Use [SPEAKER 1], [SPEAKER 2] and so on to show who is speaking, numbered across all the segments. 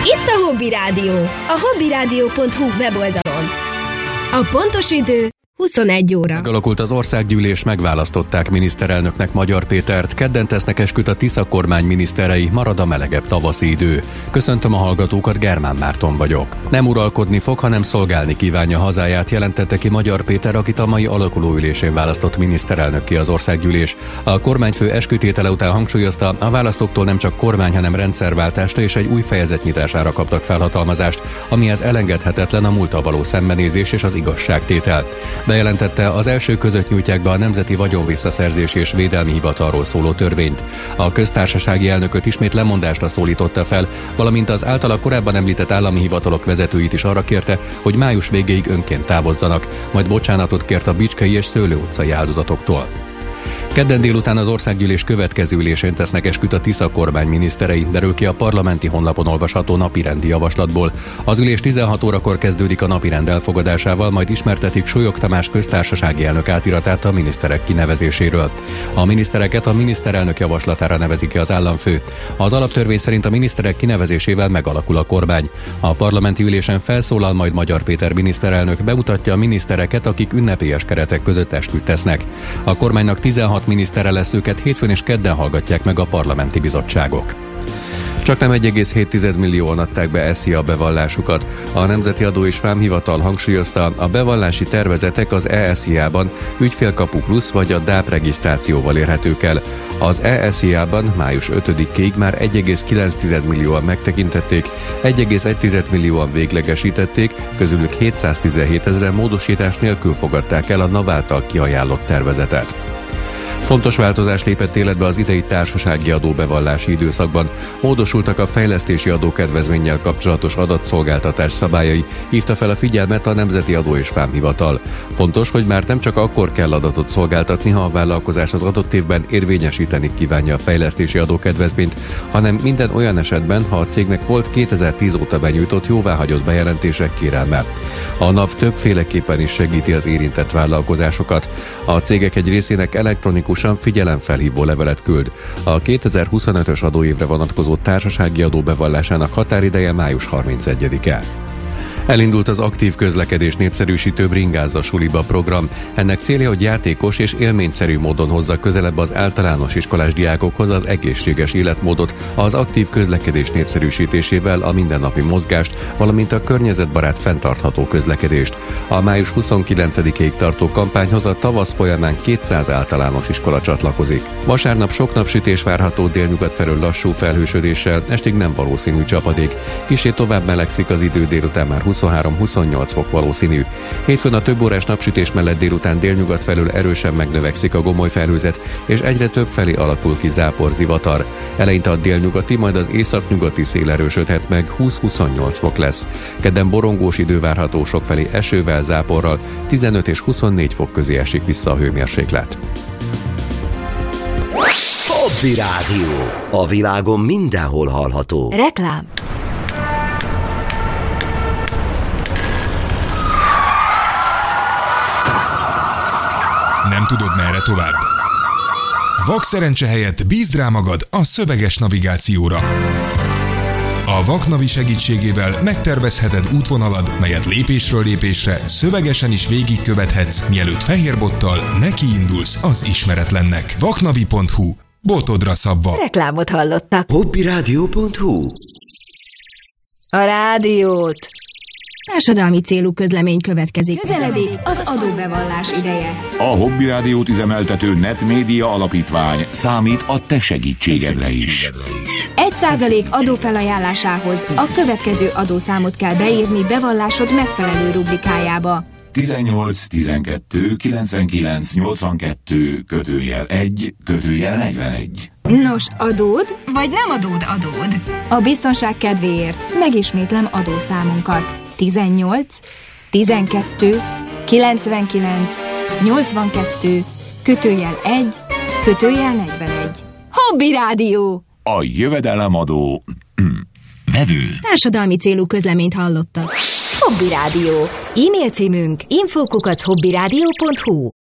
[SPEAKER 1] Itt a Hobby Rádió, a hobbyradio.hu weboldalon. A pontos idő 21 óra.
[SPEAKER 2] Megalakult az országgyűlés, megválasztották miniszterelnöknek Magyar Pétert, kedden tesznek esküt a Tisza kormány miniszterei, marad a melegebb tavaszi idő. Köszöntöm a hallgatókat, Germán Márton vagyok. Nem uralkodni fog, hanem szolgálni kívánja hazáját, jelentette ki Magyar Péter, akit a mai alakulóülésén választott miniszterelnökké az országgyűlés. A kormányfő eskütétele után hangsúlyozta, a választóktól nem csak kormány, hanem rendszerváltásra és egy új fejezet nyitására kaptak felhatalmazást, amihez elengedhetetlen a múlttal való szembenézés és az igazságtétel. Bejelentette, az első között nyújtják be a Nemzeti Vagyonvisszaszerzés és Védelmi Hivatalról szóló törvényt. A köztársasági elnököt ismét lemondásra szólította fel, valamint az általa korábban említett állami hivatalok vezetőit is arra kérte, hogy május végéig önként távozzanak, majd bocsánatot kért a Bicskei és Szőlő utcai áldozatoktól. Kedden délután az országgyűlés következő ülésén tesznek esküt a Tisza kormány miniszterei, derül ki a parlamenti honlapon olvasható napirendi javaslatból. Az ülés 16 órakor kezdődik a napirend elfogadásával, majd ismertetik Súlyog Tamás köztársasági elnök átiratát a miniszterek kinevezéséről. A minisztereket a miniszterelnök javaslatára nevezi ki az államfő. Az alaptörvény szerint a miniszterek kinevezésével megalakul a kormány. A parlamenti ülésen felszólal majd Magyar Péter miniszterelnök, bemutatja a minisztereket, akik ünnepélyes keretek között esküt tesznek. A kormánynak 16 minisztere lesz, őket hétfőn és kedden hallgatják meg a parlamenti bizottságok. Csaknem 1,7 millióan adták be SZIA bevallásukat. A Nemzeti Adó és Vámhivatal hangsúlyozta, a bevallási tervezetek az ESZIA-ban ügyfélkapu plusz vagy a DÁP regisztrációval érhetők el. Az ESZIA-ban május 5-ig már 1,9 millióan megtekintették, 1,1 millióan véglegesítették, közülük 717 000 módosítás nélkül fogadták el a NAV által kiajánlott tervezetet. Fontos változás lépett életbe az idei társasági adóbevallási időszakban. Módosultak a fejlesztési adókedvezménnyel kapcsolatos adatszolgáltatás szabályai, hívta fel a figyelmet a Nemzeti Adó és Vámhivatal. Fontos, hogy már nem csak akkor kell adatot szolgáltatni, ha a vállalkozás az adott évben érvényesíteni kívánja a fejlesztési adókedvezményt, hanem minden olyan esetben, ha a cégnek volt 2010 óta benyújtott jóváhagyott bejelentések kérelme. A NAV többféleképpen is segíti az érintett vállalkozásokat. A cégek egy részének elektronikusan figyelemfelhívó levelet küld. A 2025-ös adóévre vonatkozó társasági adó bevallásának határideje május 31-e. Elindult az aktív közlekedés népszerűsítő Bringázza suliba program. Ennek célja, hogy játékos és élményszerű módon hozza közelebb az általános iskolás diákokhoz az egészséges életmódot, az aktív közlekedés népszerűsítésével a mindennapi mozgást, valamint a környezetbarát fenntartható közlekedést. A május 29-ig tartó kampányhoz a tavasz folyamán 200 általános iskola csatlakozik. Vasárnap sok napsütés várható, délnyugat felől lassú felhősödéssel, estig nem valószínű csapadék. Kissé tovább melegszik az idő, délután már 23-28 fok valószínű. Hétfőn a több órás napsütés mellett délután délnyugat felől erősen megnövekszik a gomoly felhőzet, és egyre több felé alakul ki záporzivatar. Eleinte a délnyugati, majd az északnyugati szél erősödhet meg, 20-28 fok lesz. Kedden borongós idő várható, sokfelé esővel, záporral, 15 és 24 fok közé esik vissza a hőmérséklet.
[SPEAKER 3] Hobby Rádió. A világon mindenhol hallható.
[SPEAKER 1] Reklám.
[SPEAKER 4] Nem tudod, merre tovább? Vakszerencse helyett bízd rá magad a szöveges navigációra. A Vaknavi segítségével megtervezheted útvonalad, melyet lépésről lépésre szövegesen is végigkövethetsz, mielőtt fehérbottal nekiindulsz az ismeretlennek. Vaknavi.hu. Botodra szabva.
[SPEAKER 1] Reklámot hallottak.
[SPEAKER 3] Hobbyradio.hu.
[SPEAKER 1] A rádiót. Társadalmi célú közlemény következik. Közeledik az adóbevallás ideje.
[SPEAKER 5] A Hobby Rádiót üzemeltető Net Média Alapítvány számít a te segítségedre is.
[SPEAKER 1] 1% adófelajánlásához a következő adószámot kell beírni bevallásod megfelelő rubrikájába.
[SPEAKER 5] 18 12 99 82 /1 /41.
[SPEAKER 1] Nos, adód, vagy nem adód? A biztonság kedvéért megismétlem adószámunkat. 18 12 99 82 /1 /41. Hobby Rádió!
[SPEAKER 5] A jövedelemadó vevő.
[SPEAKER 1] Társadalmi célú közleményt hallottak. Hobby Rádió. E-mail címünk info@hobbyradio.hu.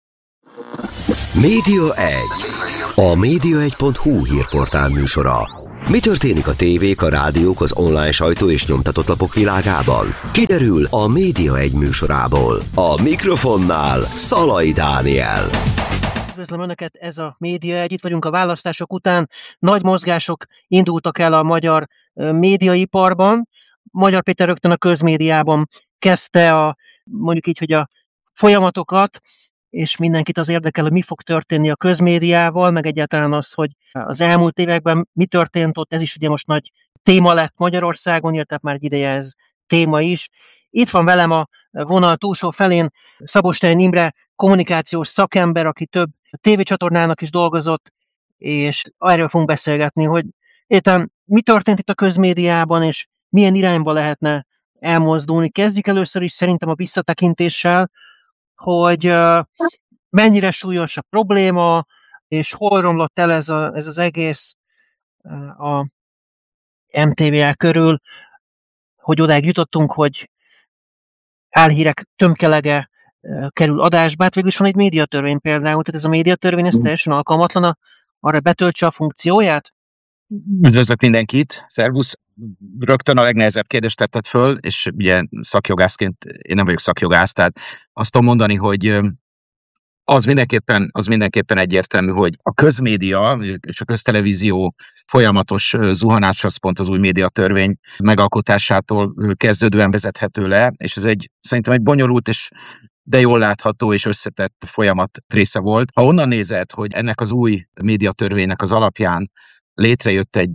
[SPEAKER 3] Média 1. A Média1.hu hírportál műsora. Mi történik a tévék, a rádiók, az online sajtó és nyomtatott lapok világában? Kiderül a Média 1 műsorából. A mikrofonnál Szalai Dániel.
[SPEAKER 6] Üdvözlöm Önöket, ez a Média 1. Itt vagyunk a választások után. Nagy mozgások indultak el a magyar médiaiparban. Magyar Péter rögtön a közmédiában kezdte mondjuk így, hogy a folyamatokat, és mindenkit az érdekel, hogy mi fog történni a közmédiával, meg egyáltalán az, hogy az elmúlt években mi történt ott, ez is ugye most nagy téma lett Magyarországon, illetve már egy ideje ez téma is. Itt van velem a vonal túlsó felén Szabó Stein Imre, kommunikációs szakember, aki több tévécsatornának is dolgozott, és erről fogunk beszélgetni, hogy éppen mi történt itt a közmédiában, és milyen irányba lehetne elmozdulni. Kezdjük először is szerintem a visszatekintéssel, hogy mennyire súlyos a probléma, és hol romlott el ez az egész a MTV körül, hogy odáig jutottunk, hogy álhírek tömkelege kerül adásba. Hát végül is van egy médiatörvény például, tehát ez a médiatörvény ez teljesen alkalmatlan arra betöltse a funkcióját?
[SPEAKER 7] Üdvözlök mindenkit, szervusz! Rögtön a legnehezebb kérdést tetted föl, és ugye szakjogászként, én nem vagyok szakjogász, tehát azt tudom mondani, hogy az mindenképpen egyértelmű, hogy a közmédia és a köztelevízió folyamatos zuhanás az pont az új médiatörvény megalkotásától kezdődően vezethető le, és ez szerintem egy bonyolult de jól látható és összetett folyamat része volt. Ha onnan nézed, hogy ennek az új médiatörvénynek az alapján létrejött egy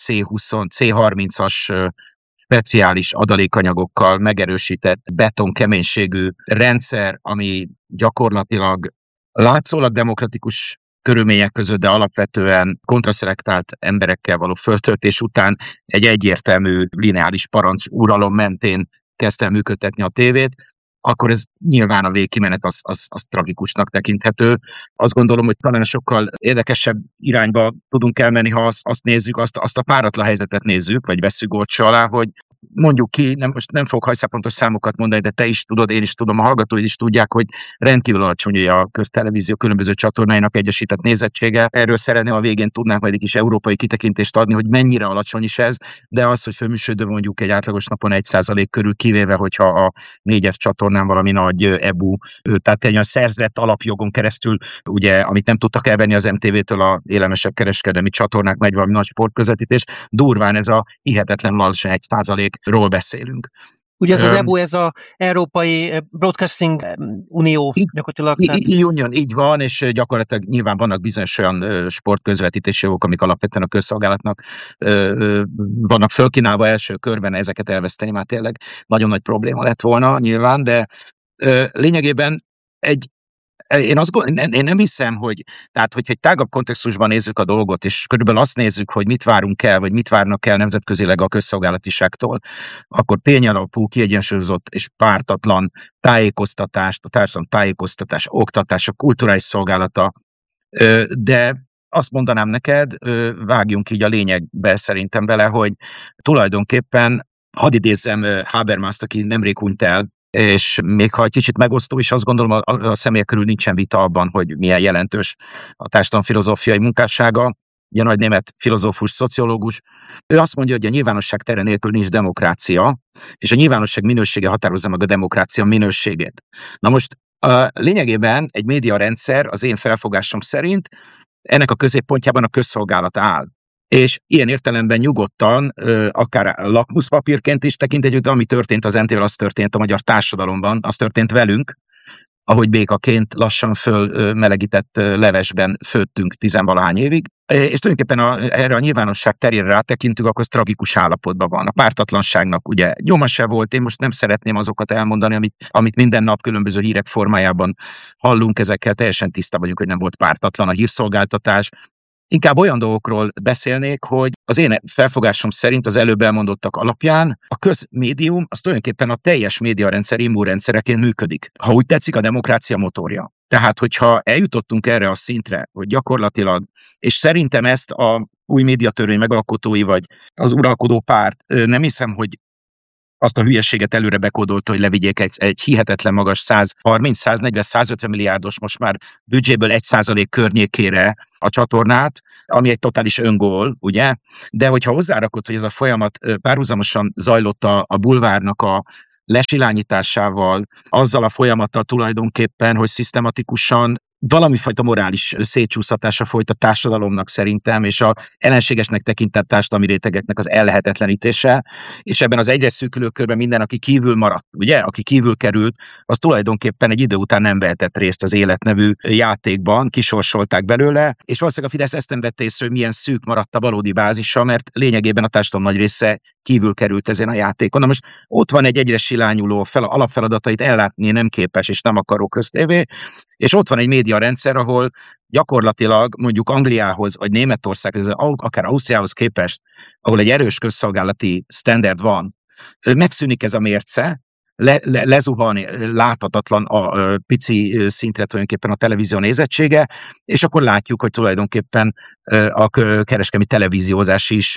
[SPEAKER 7] C30-as speciális adalékanyagokkal megerősített betonkeménységű rendszer, ami gyakorlatilag látszólag demokratikus körülmények között, de alapvetően kontraszelektált emberekkel való föltöltés után egy egyértelmű lineáris parancs uralom mentén kezdte el működtetni a tévét, akkor ez nyilván a végkimenet az tragikusnak tekinthető. Azt gondolom, hogy talán sokkal érdekesebb irányba tudunk elmenni, ha azt nézzük, azt a páratlan helyzetet nézzük, vagy vesszük górcső alá, hogy mondjuk ki, most nem fogok hajszápontos számokat mondani, de te is tudod, én is tudom, a hallgatóid is tudják, hogy rendkívül alacsony a köztelevízió különböző csatornáinak egyesített nézettsége. Erről szeretném a végén tudnánk majd egy kis európai kitekintést adni, hogy mennyire alacsony is ez, de az, hogy főműsoridő mondjuk egy átlagos napon 1% körül, kivéve, hogyha a 4-es csatornán valami nagy EBU, tehát egy olyan szerzett alapjogon keresztül, ugye, amit nem tudtak elvenni az MTV-től a élelmesebb kereskedelmi csatornák, megy valami nagy sportközvetítés, durván ez a hihetetlen alacsony 1%-ról beszélünk.
[SPEAKER 6] Ugye ez az EBU, ez az Európai Broadcasting Unió gyakorlatilag.
[SPEAKER 7] Union, így van, és gyakorlatilag nyilván vannak bizonyos olyan sportközvetítési jogok, amik alapvetően a közszolgálatnak vannak fölkínálva első körben, ezeket elveszteni már tényleg nagyon nagy probléma lett volna nyilván, de lényegében én nem hiszem, tehát hogyha egy tágabb kontextusban nézzük a dolgot, és körülbelül azt nézzük, hogy mit várunk el, vagy mit várnak el nemzetközileg a közszolgálatiságtól, akkor tényalapú, kiegyensúlyozott és pártatlan tájékoztatást, a társadalom tájékoztatás, oktatás, a kulturális szolgálata, de azt mondanám neked, vágjunk így a lényegbe szerintem bele, hogy tulajdonképpen, hadd idézzem Habermast, aki nemrég hunyt el, és még ha egy kicsit megosztó is, azt gondolom a személyek körül nincsen vita abban, hogy milyen jelentős a társadalomfilozófiai munkássága, ugye nagy német filozófus, szociológus. Ő azt mondja, hogy a nyilvánosság tere nélkül nincs demokrácia, és a nyilvánosság minősége határozza meg a demokrácia minőségét. Na most lényegében egy médiarendszer az én felfogásom szerint ennek a középpontjában a közszolgálat áll. És ilyen értelemben nyugodtan, akár lakmuszpapírként is tekinthetjük, de ami történt az MTV-vel, az történt a magyar társadalomban, az történt velünk, ahogy békaként lassan fölmelegített levesben főttünk 10-valahány évig. És tulajdonképpen erre a nyilvánosság terére rátekintünk, akkor az tragikus állapotban van. A pártatlanságnak ugye nyoma se volt, én most nem szeretném azokat elmondani, amit minden nap különböző hírek formájában hallunk, ezekkel teljesen tisztában vagyunk, hogy nem volt pártatlan a hírszolgáltatás. Inkább olyan dolgokról beszélnék, hogy az én felfogásom szerint az előbb elmondottak alapján a közmédium az tulajdonképpen a teljes médiarendszer immunrendszereként működik. Ha úgy tetszik, a demokrácia motorja. Tehát, hogyha eljutottunk erre a szintre, hogy gyakorlatilag, és szerintem ezt a új médiatörvény megalkotói, vagy az uralkodó párt nem hiszem, hogy azt a hülyeséget előre bekódolta, hogy levigyék egy hihetetlen magas 130, 140, 150 milliárdos most már büdzséből 1% környékére a csatornát, ami egy totális öngól, ugye? De hogyha hozzárakod, hogy ez a folyamat párhuzamosan zajlott a bulvárnak a lesilányításával, azzal a folyamattal tulajdonképpen, hogy szisztematikusan valamifajta morális szétcsúsztatása folyt a társadalomnak szerintem, és a ellenségesnek tekintett társadalmi rétegeknek az ellehetetlenítése, és ebben az egyre szűkülő körben minden, aki kívül maradt, ugye, aki kívül került, az tulajdonképpen egy idő után nem vehetett részt az Élet nevű játékban, kisorsolták belőle, és valószínűleg a Fidesz ezt nem vette észre, hogy milyen szűk maradt a valódi bázisa, mert lényegében a társadalom nagy része kívül került ezen a játékon. Na most ott van egy egyre silányuló alapfeladatait ellátni nem képes és nem akaró köztévé, és ott van egy médiarendszer, ahol gyakorlatilag mondjuk Angliához, vagy Németországhoz, akár Ausztriához képest, ahol egy erős közszolgálati standard van, megszűnik ez a mérce, lezuhan láthatatlan a pici szintre tulajdonképpen a televízió nézettsége, és akkor látjuk, hogy tulajdonképpen a kereskedelmi televíziózás is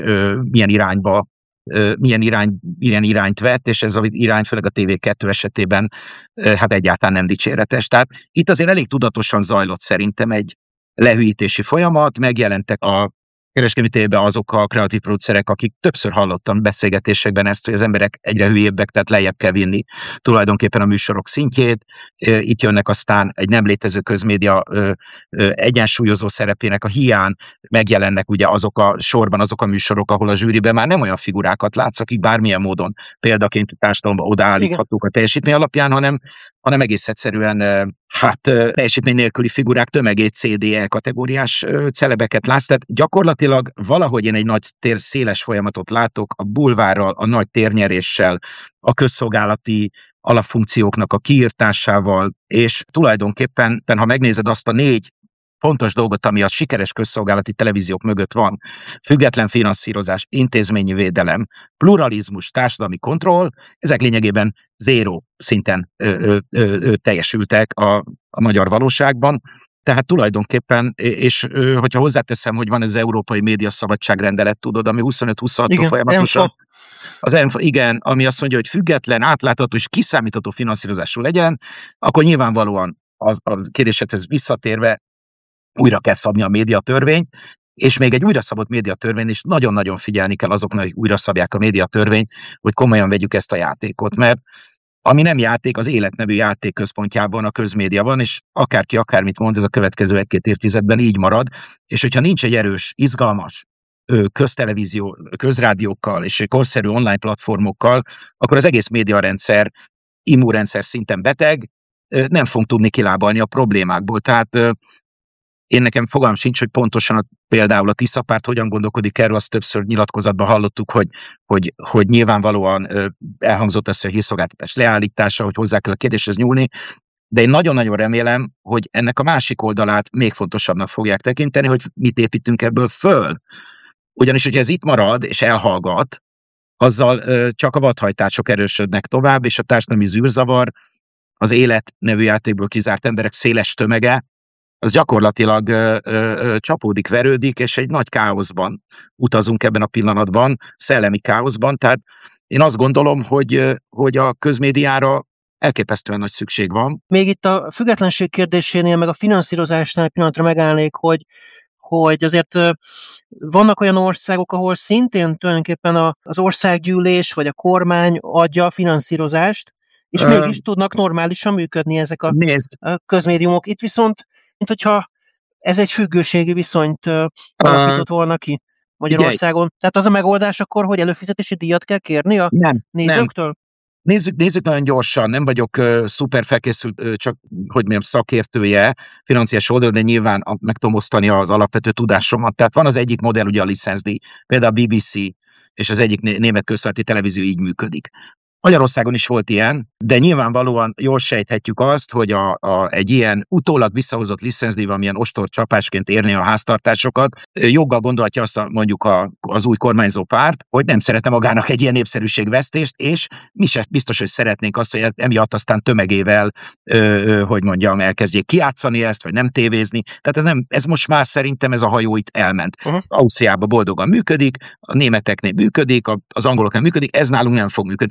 [SPEAKER 7] milyen irányt vett, és ez az irány főleg a TV2 esetében hát egyáltalán nem dicséretes. Tehát itt azért elég tudatosan zajlott szerintem egy lehűítési folyamat, megjelentek a kereskedelmi tévében azok a kreatív producerek, akik többször hallottam beszélgetésekben ezt, hogy az emberek egyre hülyébbek, tehát lejjebb kell vinni tulajdonképpen a műsorok szintjét. Itt jönnek aztán egy nem létező közmédia egyensúlyozó szerepének a hiány, megjelennek ugye azok a műsorok, ahol a zsűriben már nem olyan figurákat látsz, akik bármilyen módon példaként a társadalomba odaállíthatók a teljesítmény alapján, hanem egész egyszerűen teljesítmény nélküli figurák tömegét CDE kategóriás celebeket látsz, tehát gyakorlatilag valahogy én egy nagy széles folyamatot látok a bulvárral, a nagy térnyeréssel, a közszolgálati alapfunkcióknak a kiírtásával, és tulajdonképpen, ha megnézed azt a 4 fontos dolgot, ami a sikeres közszolgálati televíziók mögött van, független finanszírozás, intézményi védelem, pluralizmus, társadalmi kontroll, ezek lényegében zéró szinten teljesültek a magyar valóságban. Tehát tulajdonképpen, és hogyha hozzáteszem, hogy van ez az Európai Médiaszabadságrendelet, tudod, ami 25-26-tól folyamatosan. Az ENFA, igen, ami azt mondja, hogy független, átlátható és kiszámítható finanszírozású legyen, akkor nyilvánvalóan a kérdésedhez visszatérve újra kell szabni a médiatörvényt, és még egy újra szabott médiatörvény is nagyon-nagyon figyelni kell azoknak, hogy újra szabják a médiatörvényt, hogy komolyan vegyük ezt a játékot, mert ami nem játék, az Élet nevű játék központjában a közmédia van, és akárki akármit mond, ez a következő 1-2 évtizedben így marad, és hogyha nincs egy erős, izgalmas köztelevízió, közrádiókkal és korszerű online platformokkal, akkor az egész médiarendszer, immunrendszer szinten beteg, nem fogunk tudni kilábalni a problémákból. Tehát én nekem fogalmam sincs, hogy pontosan például a Tisza párt hogyan gondolkodik erről, azt többször nyilatkozatban hallottuk, hogy nyilvánvalóan elhangzott ez a hírszolgáltatás leállítása, hogy hozzá kell a kérdéshez nyúlni, de én nagyon-nagyon remélem, hogy ennek a másik oldalát még fontosabbnak fogják tekinteni, hogy mit építünk ebből föl. Ugyanis, hogyha ez itt marad és elhallgat, azzal csak a vadhajtások erősödnek tovább, és a társadalmi zűrzavar, az Élet nevű játékból kizárt emberek széles tömege, az gyakorlatilag csapódik, verődik, és egy nagy káoszban utazunk ebben a pillanatban, szellemi káoszban. Tehát én azt gondolom, hogy a közmédiára elképesztően nagy szükség van.
[SPEAKER 6] Még itt a függetlenség kérdésénél, meg a finanszírozásnál egy pillanatra megállnék, hogy azért vannak olyan országok, ahol szintén tulajdonképpen az országgyűlés vagy a kormány adja a finanszírozást, és mégis tudnak normálisan működni ezek a közmédiumok. Itt viszont, mint hogyha ez egy függőségi viszonyt alakított volna ki Magyarországon. Tehát az a megoldás akkor, hogy előfizetési díjat kell kérni a nézőktől?
[SPEAKER 7] Nem. Nézzük nagyon gyorsan, nem vagyok szuper felkészült, csak hogy mondjam, szakértője financiális oldalon, de nyilván meg tudom osztani az alapvető tudásomat. Tehát van az egyik modell, ugye a licencdíj, például a BBC és az egyik német közszolgálati televízió így működik. Magyarországon is volt ilyen, de nyilvánvalóan jól sejthetjük azt, hogy egy ilyen utólag visszahozott licencdíj, amilyen ostorcsapásként érni a háztartásokat, joggal gondolhatja azt mondjuk az új kormányzó párt, hogy nem szeretne magának egy ilyen népszerűségvesztést, és mi se biztos, hogy szeretnénk azt, hogy emiatt aztán tömegével, hogy mondjam, elkezdjék kijátszani ezt, vagy nem tévézni. Tehát ez most már szerintem ez a hajó itt elment. Ausztriában boldogan működik, a németeknél működik, az angoloknál működik, ez nálunk nem fog működni. Tehát ez egy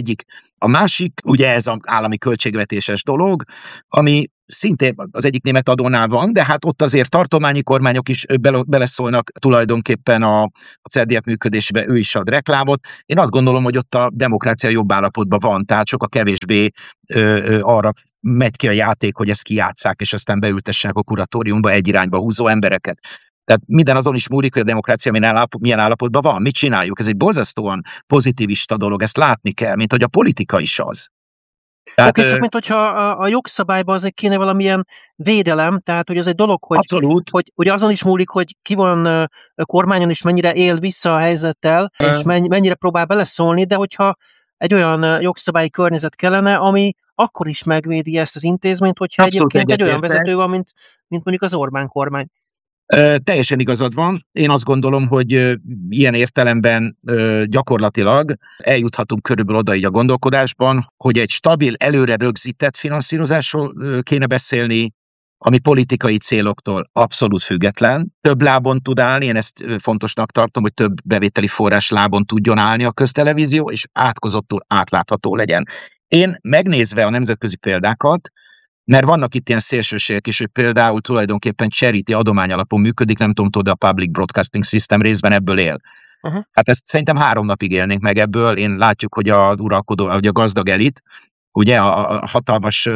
[SPEAKER 7] egyik. A másik, ugye ez az állami költségvetéses dolog, ami szintén az egyik német adónál van, de hát ott azért tartományi kormányok is beleszólnak tulajdonképpen a CERDF működésébe, ő is ad reklámot. Én azt gondolom, hogy ott a demokrácia jobb állapotban van, tehát sokkal kevésbé arra megy ki a játék, hogy ezt kijátsszák, és aztán beültessenek a kuratóriumba egy irányba húzó embereket. Tehát minden azon is múlik, hogy a demokrácia milyen állapotban van. Mit csináljuk? Ez egy borzasztóan pozitivista dolog, ezt látni kell, mint hogy a politika is az.
[SPEAKER 6] Oké, csak mint hogyha a jogszabályban azért kéne valamilyen védelem, tehát hogy ez egy dolog, hogy ugye azon is múlik, hogy ki van kormányon és mennyire él vissza a helyzettel, és mennyire próbál beleszólni, de hogyha egy olyan jogszabályi környezet kellene, ami akkor is megvédi ezt az intézményt, hogyha abszolút egyébként egy olyan vezető van, mint mondjuk az Orbán kormány.
[SPEAKER 7] Teljesen igazad van. Én azt gondolom, hogy ilyen értelemben gyakorlatilag eljuthatunk körülbelül oda így a gondolkodásban, hogy egy stabil, előre rögzített finanszírozásról kéne beszélni, ami politikai céloktól abszolút független. Több lábon tud állni, én ezt fontosnak tartom, hogy több bevételi forrás lábon tudjon állni a köztelevízió, és átkozottul átlátható legyen. Én megnézve a nemzetközi példákat, mert vannak itt ilyen szélsőségek is, hogy például tulajdonképpen charity adomány alapon működik, nem tudom, de a Public Broadcasting System részben ebből él. Uh-huh. Hát ezt szerintem 3 napig élnénk meg ebből. Én látjuk, hogy az uralkodó, vagy a gazdag elit, ugye a hatalmas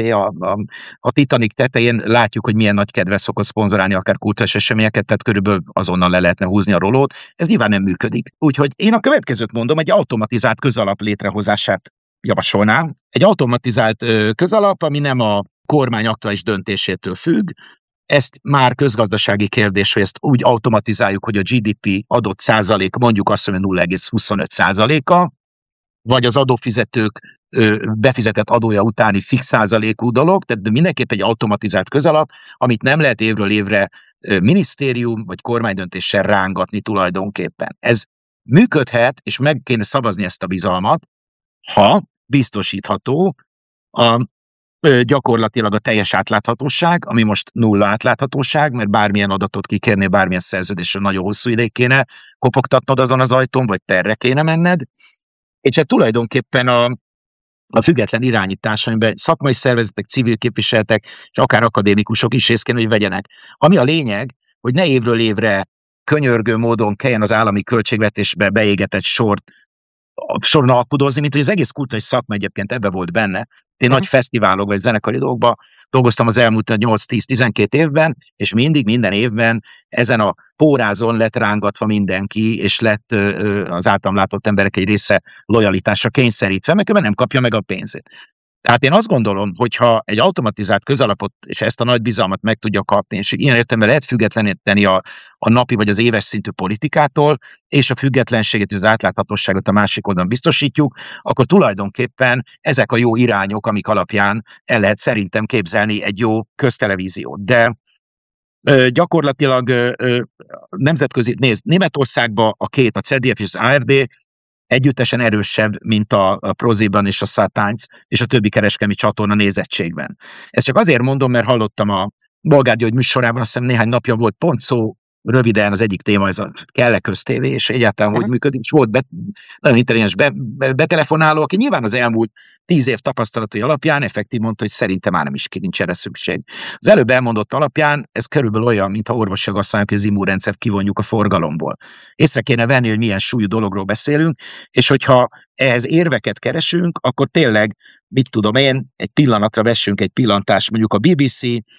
[SPEAKER 7] a Titanic tetején látjuk, hogy milyen nagy kedve szokott szponzorálni akár kulturális eseményeket, tehát körülbelül azonnal le lehetne húzni a rolót. Ez nyilván nem működik. Úgyhogy én a következőt mondom, egy automatizált közalap létrehozását javasolnám. Egy automatizált közalap, ami nem a kormány aktuális döntésétől függ. Ezt már közgazdasági kérdés, hogy ezt úgy automatizáljuk, hogy a GDP adott százalék, mondjuk azt mondja 0,25%-a, vagy az adófizetők befizetett adója utáni fix százalékú dolog, tehát mindenképp egy automatizált közalap, amit nem lehet évről évre minisztérium vagy kormánydöntéssel rángatni tulajdonképpen. Ez működhet, és meg kéne szavazni ezt a bizalmat, ha biztosítható gyakorlatilag a teljes átláthatóság, ami most nulla átláthatóság, mert bármilyen adatot kikérnél, bármilyen szerződésről nagyon hosszú ideig kéne kopogtatnod azon az ajtón, vagy terre kéne menned, és hát tulajdonképpen a független irányítás, amiben szakmai szervezetek, civil képviseletek, és akár akadémikusok is részt kéne, hogy vegyenek. Ami a lényeg, hogy ne évről évre könyörgő módon kelljen az állami költségvetésbe beégetett soron alkudozni, mint hogy az egész kulturális szakma egyébként ebbe volt benne. Én nagy fesztiválok vagy zenekari dolgokban dolgoztam az elmúlt 8-10-12 évben, és mindig, minden évben ezen a pórázon lett rángatva mindenki, és lett az általam látott emberek egy része lojalitásra kényszerítve, mert nem kapja meg a pénzét. Tehát én azt gondolom, hogyha egy automatizált közalapot és ezt a nagy bizalmat meg tudja kapni, és ilyen értelemben lehet függetleníteni a napi vagy az éves szintű politikától, és a függetlenséget és az átláthatóságot a másik oldalon biztosítjuk, akkor tulajdonképpen ezek a jó irányok, amik alapján el lehet szerintem képzelni egy jó köztelevíziót. De gyakorlatilag nemzetközi, Németországban a CEDF és az ARD együttesen erősebb, mint a ProSieben és a Sat.1 és a többi kereskedelmi csatorna nézettségben. Ezt csak azért mondom, mert hallottam a Bolgár György műsorában, azt hiszem néhány napja volt pont szó, röviden az egyik téma, ez a kell-e köztévé, és egyáltalán hogy működik, és volt nagyon intelligens betelefonáló, aki nyilván az elmúlt 10 év tapasztalatai alapján effektív mondta, hogy szerintem már nem is nincs erre szükség. Az előbb elmondott alapján ez körülbelül olyan, mintha orvosilag azt mondják, hogy az immunrendszert kivonjuk a forgalomból. Észre kéne venni, hogy milyen súlyú dologról beszélünk, és hogyha ehhez érveket keresünk, akkor tényleg, mit tudom én, egy pillanatra vessünk egy pillantást, mondjuk a BBC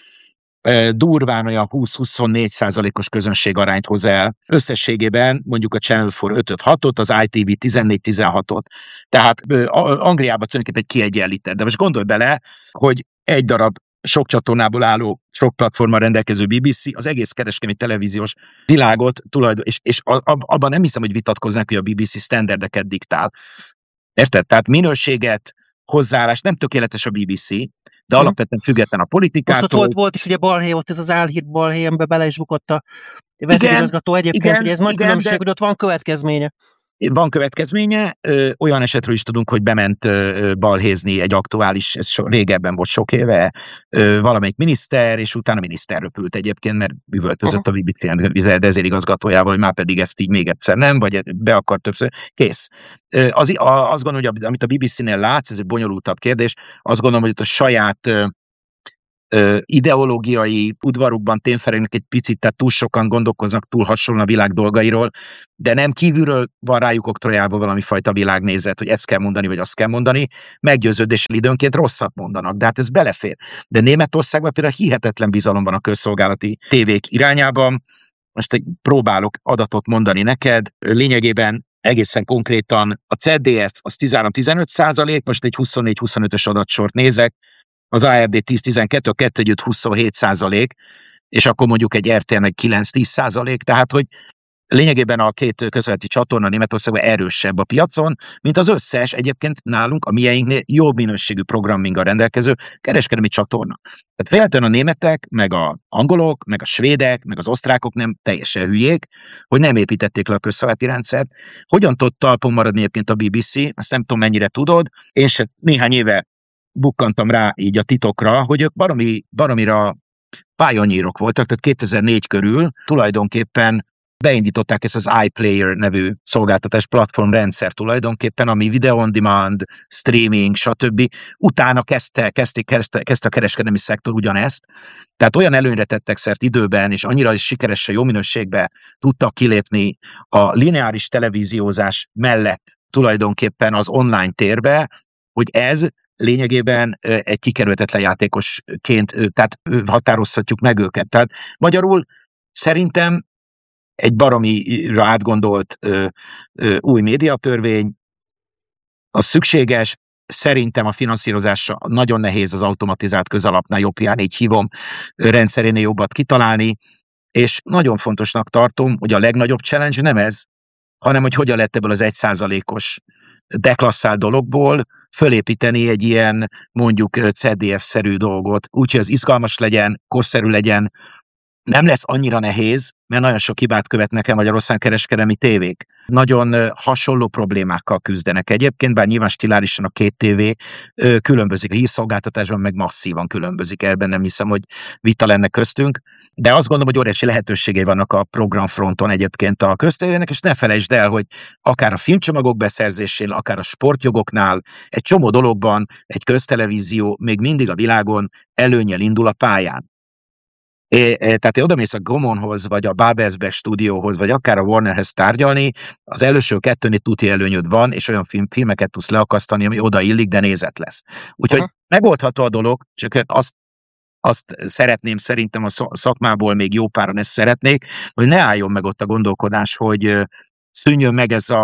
[SPEAKER 7] durván olyan 20-24%-os közönségarányt hoz el. Összességében mondjuk a Channel 4 5-6-ot, az ITV 14-16-ot. Tehát Angliában tulajdonképpen egy kiegyenlített. De most gondolj bele, hogy egy darab sok csatornából álló, sok platformmal rendelkező BBC az egész kereskedelmi televíziós világot és abban nem hiszem, hogy vitatkoznánk, hogy a BBC standardeket diktál. Érted? Tehát minőséget, hozzáállás, nem tökéletes a BBC, de alapvetően független a politikától.
[SPEAKER 6] Most ott volt is ugye balhé, ott ez az álhírt balhé, amiben bele is bukott a vezérigazgató egyébként, hogy ez nagy különbség, hogy ott van következménye.
[SPEAKER 7] Van következménye, olyan esetről is tudunk, hogy bement balhézni egy aktuális, ez régebben volt sok éve, valamelyik miniszter, és utána miniszter röpült egyébként, mert üvöltözött a BBC vezérigazgatójával, hogy már pedig ezt így még egyszer nem, vagy be akar többször. Kész. Azt gondolom, hogy amit a BBC-nél látsz, ez egy bonyolultabb kérdés, azt gondolom, hogy ott a saját ideológiai udvarukban tényfelegnek egy picit, tehát túl sokan gondolkoznak túl hasonlóan a világ dolgairól, de nem kívülről van rájuk oktrojálva valami fajta világnézet, hogy ezt kell mondani, vagy azt kell mondani, meggyőződéssel időnként rosszat mondanak, de hát ez belefér. De Németországban például hihetetlen bizalom van a közszolgálati tévék irányában. Most próbálok adatot mondani neked, lényegében egészen konkrétan a ZDF az 13-15%, most egy 24-25-ös adatsort nézek, az ARD 10-12, a 2 együtt 27%, és akkor mondjuk egy RTL-nek 9-10%, tehát hogy lényegében a két közvetítő csatorna Németországban erősebb a piacon, mint az összes egyébként nálunk a mieinknél jobb minőségű programminggal rendelkező kereskedelmi csatorna. Tehát véletlenül a németek, meg a angolok, meg a svédek, meg az osztrákok nem teljesen hülyék, hogy nem építették le a közszolgálati rendszert. Hogyan tud talpon maradni egyébként a BBC, azt nem tudom mennyire tudod, én se néhány éve bukkantam rá így a titokra, hogy ők baromira pioneerok voltak, tehát 2004 körül tulajdonképpen beindították ezt az iPlayer nevű szolgáltatás platformrendszer tulajdonképpen, ami video on demand, streaming, stb. Utána kezdte a kereskedelmi szektor ugyanezt. Tehát olyan előnyre tettek szert időben, és annyira is sikeresen jó minőségben tudtak kilépni a lineáris televíziózás mellett tulajdonképpen az online térbe, hogy ez lényegében egy kikerülhetetlen játékosként, tehát határozhatjuk meg őket. Tehát magyarul szerintem egy baromira átgondolt új médiatörvény, az szükséges, szerintem a finanszírozásra nagyon nehéz az automatizált közalapnál, jobbján így hívom, rendszerénél jobbat kitalálni, és nagyon fontosnak tartom, hogy a legnagyobb challenge nem ez, hanem hogy hogyan lehet ebből az 1%-os deklasszált dologból fölépíteni egy ilyen mondjuk ZDF-szerű dolgot, úgyhogy az izgalmas legyen, korszerű legyen, nem lesz annyira nehéz, mert nagyon sok hibát követnek el Magyarországon kereskedelmi tévék. Nagyon hasonló problémákkal küzdenek egyébként, bár nyilván stilárisan a két tévé különbözik. A hírszolgáltatásban meg masszívan különbözik, ebben nem hiszem, hogy vita lenne köztünk. De azt gondolom, hogy óriási lehetőségei vannak a programfronton egyébként a köztévének, és ne felejtsd el, hogy akár a filmcsomagok beszerzésén, akár a sportjogoknál, egy csomó dologban egy köztelevízió még mindig a világon előnnyel indul a pályán. Tehát odamész a Gomonhoz, vagy a Babelsberg stúdióhoz, vagy akár a Warnerhez tárgyalni, az első kettőnél tuti előnyöd van, és olyan filmeket tudsz leakasztani, ami odaillik, de nézet lesz. Úgyhogy megoldható a dolog, csak azt szeretném, szerintem a szakmából még jó páran ezt szeretnék, hogy ne álljon meg ott a gondolkodás, hogy szűnjön meg ez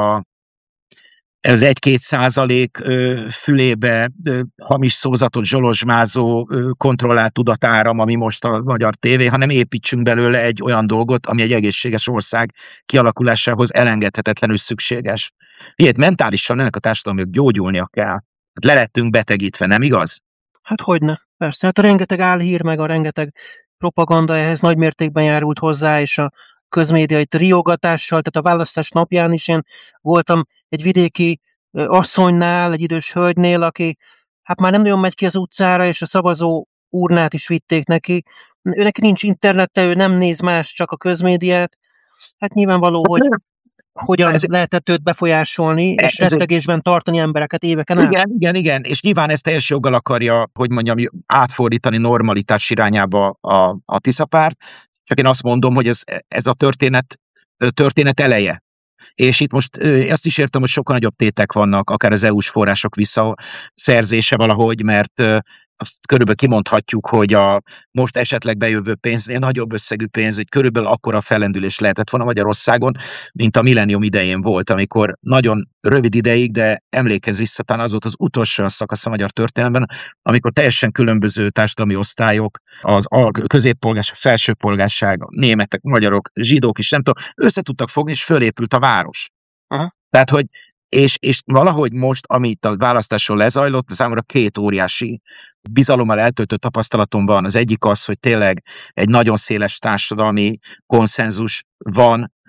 [SPEAKER 7] 1-2% fülébe hamis szózatot zsolozsmázó kontrollált tudatáram, ami most a magyar tévé, hanem építsünk belőle egy olyan dolgot, ami egy egészséges ország kialakulásához elengedhetetlenül szükséges. Ilyet mentálisan ennek a társadalomnak gyógyulnia kell. Le lettünk betegítve, nem igaz?
[SPEAKER 6] Hát hogyne, persze. Hát a rengeteg álhír, meg a rengeteg propaganda ehhez nagy mértékben járult hozzá, és a közmédiai riogatással, tehát a választás napján is én voltam egy vidéki asszonynál, egy idős hölgynél, aki hát már nem nagyon megy ki az utcára, és a szavazó urnát is vitték neki. Ő neki nincs internete, ő nem néz más, csak a közmédiát. Hát nyilvánvaló, hogy hogyan lehetett őt befolyásolni, és rettegésben tartani embereket éveken át.
[SPEAKER 7] Igen, és nyilván ezt teljes joggal akarja, hogy mondjam, átfordítani normalitás irányába a Tisza-párt, csak én azt mondom, hogy ez a történet eleje. És itt most azt is értem, hogy sokkal nagyobb tétek vannak, akár az EU-s források visszaszerzése valahogy, mert azt körülbelül kimondhatjuk, hogy a most esetleg bejövő pénznél nagyobb összegű pénz, hogy körülbelül akkora fellendülés lehetett volna Magyarországon, mint a millennium idején volt, amikor nagyon rövid ideig, de emlékezz vissza, talán az volt az utolsó szakasz a magyar történelemben, amikor teljesen különböző társadalmi osztályok, a középpolgárság, a felsőpolgárság, a németek, magyarok, zsidók is, nem tudom, össze tudtak fogni, és fölépült a város. Aha. Tehát, hogy és valahogy most, ami itt a választáson lezajlott, számomra két óriási bizalommal eltöltött tapasztalatom van. Az egyik az, hogy tényleg egy nagyon széles társadalmi konszenzus van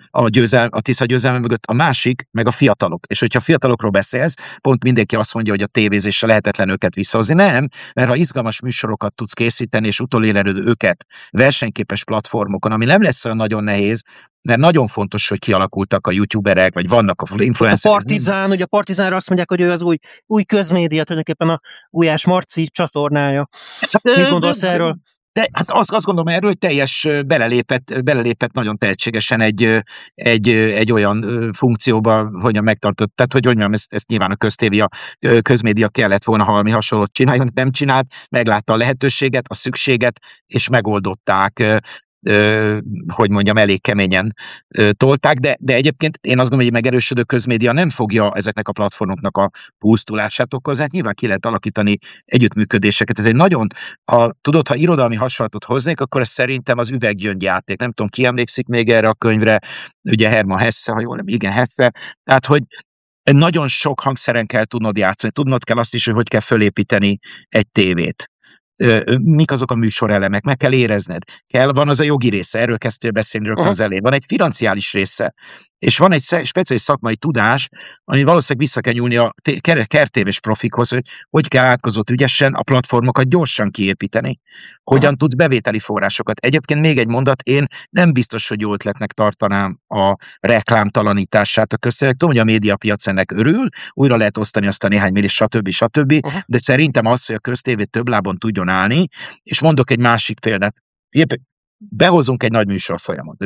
[SPEAKER 7] a Tisza győzelme mögött, a másik, meg a fiatalok. És hogyha fiatalokról beszélsz, pont mindenki azt mondja, hogy a tévézésre lehetetlen őket visszahozni. Nem, mert ha izgalmas műsorokat tudsz készíteni, és utolérelő őket versenyképes platformokon, ami nem lesz olyan nagyon nehéz, mert nagyon fontos, hogy kialakultak a youtuberek, vagy vannak a influencerek.
[SPEAKER 6] Ugye a Partizánra azt mondják, hogy ő az új közmédia, tulajdonképpen a Gulyás Marci csatornája. Mit gondolsz erről?
[SPEAKER 7] De hát azt gondolom erről, hogy teljes belelépett nagyon tehetségesen egy olyan funkcióba, hogyan megtartott, tehát hogy mondjam, ezt nyilván a közmédia kellett volna valami hasonlót csináljon, nem csinált, meglátta a lehetőséget, a szükséget, és megoldották, hogy mondjam, elég keményen tolták, de egyébként én azt gondolom, hogy egy megerősödő közmédia nem fogja ezeknek a platformoknak a pusztulását okozni, hát nyilván ki lehet alakítani együttműködéseket. Ez egy nagyon, tudod, ha irodalmi hasonlatot hoznék, akkor ez szerintem az üveggyöngyjáték. Nem tudom, ki emlékszik még erre a könyvre, ugye Hermann Hesse, ha jól nem, igen, Hesse, tehát, hogy nagyon sok hangszeren kell tudnod játszani, tudnod kell azt is, hogy kell fölépíteni egy tévét. Mik azok a műsorelemek, meg kell érezned. Van az a jogi része, erről kezdtél beszélni rögtön az elején. Van egy financiális része, és van egy speciális szakmai tudás, ami valószínűleg vissza kell nyúlni a kertévés profikhoz, hogy kell átkozott ügyesen a platformokat gyorsan kiépíteni. Hogyan tudsz bevételi forrásokat. Egyébként még egy mondat, én nem biztos, hogy jó ötletnek tartanám a reklámtalanítását a közterek. Tudom, hogy a médiapiac ennek örül, újra lehet osztani azt a néhány millió, stb. De szerintem az, hogy a köztévé több lábon tudjon állni, és mondok egy másik példát. Behozunk egy nagy műsorfolyamot.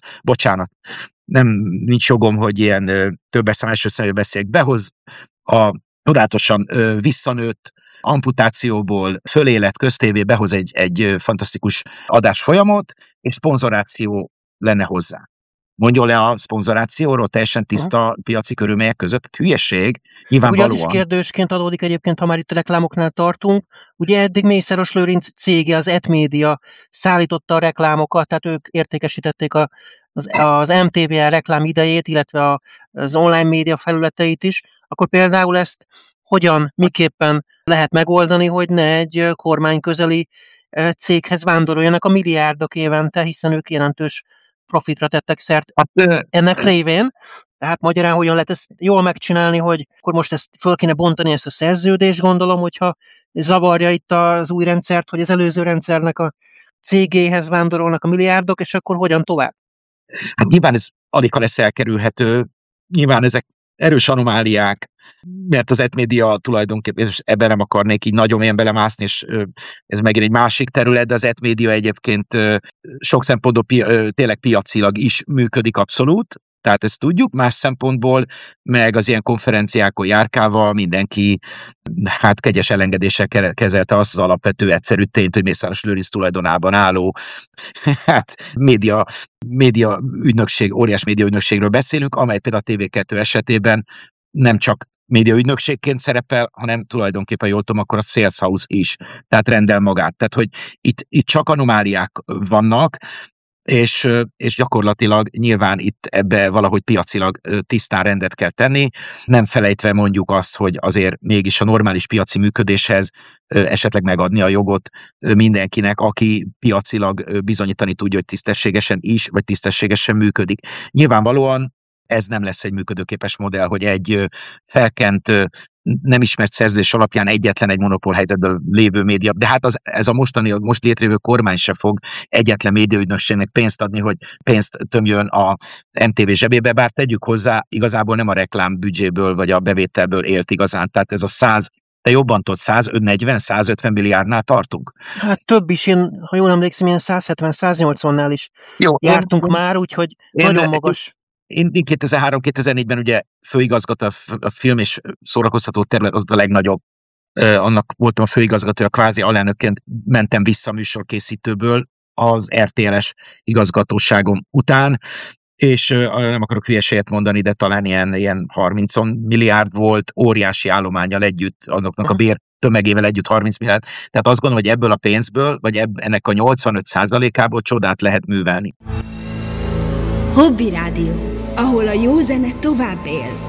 [SPEAKER 7] Nincs jogom, hogy ilyen többes szám első személyben beszéljek. Behoz a tudatosan visszanőtt amputációból fölélet köztévé, behoz egy fantasztikus adásfolyamot, és szponzoráció lenne hozzá. Mondjon le a szponzorációról teljesen tiszta piaci körülmények között. Hülyeség, nyilvánvalóan.
[SPEAKER 6] Ugye az is kérdésként adódik egyébként, ha már itt a reklámoknál tartunk. Ugye eddig Mészáros Lőrinc cége, az ETMédia szállította a reklámokat, tehát ők értékesítették az MTVL reklám idejét, illetve az online média felületeit is. Akkor például ezt miképpen lehet megoldani, hogy ne egy kormányközeli céghez vándoroljanak a milliárdok évente, hiszen ők jelentős profitra tettek szert ennek révén. Tehát magyarán hogyan lehet ezt jól megcsinálni, hogy akkor most ezt föl kéne bontani, ezt a szerződést, gondolom, hogyha zavarja itt az új rendszert, hogy az előző rendszernek a cégéhez vándorolnak a milliárdok, és akkor hogyan tovább?
[SPEAKER 7] Hát nyilván ez alig lesz elkerülhető, nyilván ezek erős anomáliák, mert az ETMédia tulajdonképpen, és ebben nem akarnék így nagyon mélyen belemászni, és ez megint egy másik terület, de az ETMédia egyébként sok szempontból tényleg piacilag is működik abszolút, tehát ezt tudjuk, más szempontból, meg az ilyen konferenciákon járkálva mindenki kegyes elengedéssel kezelte azt az alapvető egyszerű tényt, hogy Mészáros Lőrinc tulajdonában álló média ügynökség, óriás média ügynökségről beszélünk, amely például a TV2 esetében nem csak média ügynökségként szerepel, hanem tulajdonképpen jól tudom, akkor a Sales House is, tehát rendel magát. Tehát, hogy itt csak anomáliák vannak, és gyakorlatilag nyilván itt ebbe valahogy piacilag tisztán rendet kell tenni, nem felejtve mondjuk azt, hogy azért mégis a normális piaci működéshez esetleg megadni a jogot mindenkinek, aki piacilag bizonyítani tudja, hogy tisztességesen is, vagy tisztességesen működik. Nyilvánvalóan ez nem lesz egy működőképes modell, hogy egy felkent, nem ismert szerződés alapján egyetlen egy monopól helyzetben lévő média, de hát ez a most létrejövő kormány se fog egyetlen médiaügynökségnek pénzt adni, hogy pénzt tömjön a MTV zsebébe, bár tegyük hozzá, igazából nem a reklámbüdzséből vagy a bevételből élt igazán, tehát ez a te jobban tudod, 140-150 milliárdnál tartunk?
[SPEAKER 6] Hát több is, ha jól emlékszem, ilyen 170-180-nál is jártunk már, úgyhogy nagyon magas.
[SPEAKER 7] Én 2003-2004-ben ugye főigazgató a film és szórakoztató terület, az a legnagyobb. Annak voltam a főigazgatója, kvázi alelnökként mentem vissza a műsorkészítőből az RTL-es igazgatóságom után, és nem akarok hülyeséget mondani, de talán ilyen 30 milliárd volt, óriási állománnyal együtt, annak a bér tömegével együtt 30 milliárd. Tehát azt gondolom, hogy ebből a pénzből, vagy ennek a 85%-ából csodát lehet művelni.
[SPEAKER 1] Hobby Rádió, ahol a jó zene tovább él.